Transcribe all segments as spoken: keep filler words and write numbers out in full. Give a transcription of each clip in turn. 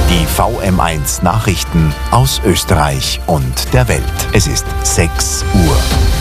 Die V M eins Nachrichten aus Österreich und der Welt. Es ist sechs Uhr.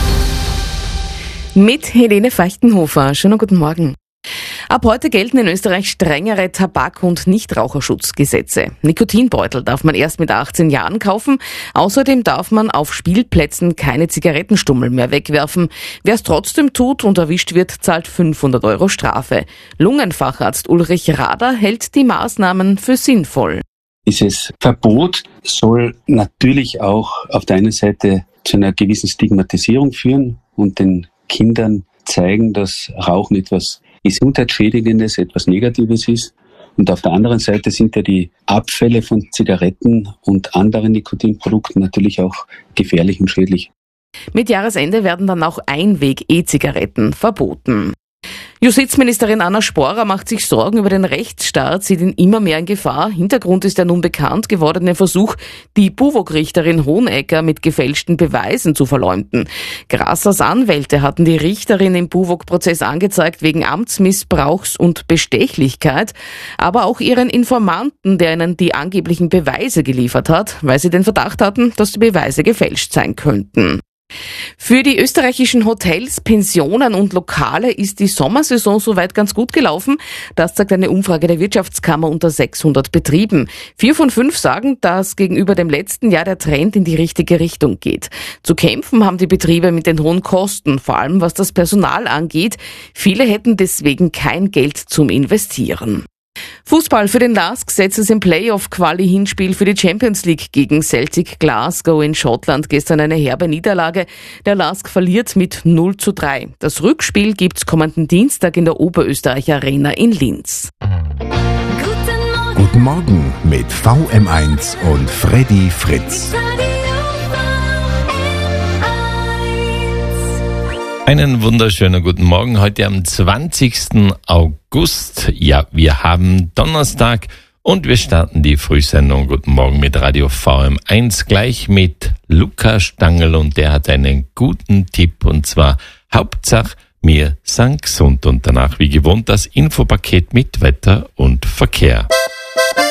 Mit Helene Feichtenhofer. Schönen guten Morgen. Ab heute gelten in Österreich strengere Tabak- und Nichtraucherschutzgesetze. Nikotinbeutel darf man erst mit achtzehn Jahren kaufen. Außerdem darf man auf Spielplätzen keine Zigarettenstummel mehr wegwerfen. Wer es trotzdem tut und erwischt wird, zahlt fünfhundert Euro Strafe. Lungenfacharzt Ulrich Rader hält die Maßnahmen für sinnvoll. Dieses Verbot soll natürlich auch auf der einen Seite zu einer gewissen Stigmatisierung führen und den Kindern zeigen, dass Rauchen etwas Gesundheitsschädigendes, etwas Negatives ist. Und auf der anderen Seite sind ja die Abfälle von Zigaretten und anderen Nikotinprodukten natürlich auch gefährlich und schädlich. Mit Jahresende werden dann auch Einweg-E-Zigaretten verboten. Justizministerin Anna Sporer macht sich Sorgen über den Rechtsstaat, sieht ihn immer mehr in Gefahr. Hintergrund ist der nun bekannt gewordene Versuch, die BUWOG-Richterin Hohenecker mit gefälschten Beweisen zu verleumden. Grassers Anwälte hatten die Richterin im BUWOG-Prozess angezeigt wegen Amtsmissbrauchs und Bestechlichkeit, aber auch ihren Informanten, der ihnen die angeblichen Beweise geliefert hat, weil sie den Verdacht hatten, dass die Beweise gefälscht sein könnten. Für die österreichischen Hotels, Pensionen und Lokale ist die Sommersaison soweit ganz gut gelaufen. Das zeigt eine Umfrage der Wirtschaftskammer unter sechshundert Betrieben. Vier von fünf sagen, dass gegenüber dem letzten Jahr der Trend in die richtige Richtung geht. Zu kämpfen haben die Betriebe mit den hohen Kosten, vor allem was das Personal angeht. Viele hätten deswegen kein Geld zum Investieren. Fußball für den L A S K setzt es im Playoff-Quali-Hinspiel für die Champions League gegen Celtic Glasgow in Schottland gestern eine herbe Niederlage. Der L A S K verliert mit null zu drei. Das Rückspiel gibt's kommenden Dienstag in der Oberösterreich Arena in Linz. Guten Morgen mit V M eins und Freddy Fritz. Einen wunderschönen guten Morgen, heute am zwanzigsten August. Ja, wir haben Donnerstag und wir starten die Frühsendung Guten Morgen mit Radio V M eins gleich mit Lukas Stangl und der hat einen guten Tipp und zwar Hauptsache wir sind gesund und danach wie gewohnt das Infopaket mit Wetter und Verkehr.